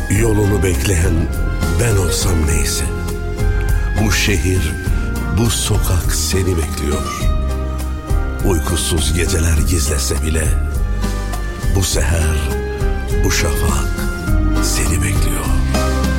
Yolunu bekleyen ben olsam neyse. Bu şehir, bu sokak seni bekliyor. Uykusuz geceler gizlese bile bu seher, bu şafak seni bekliyor.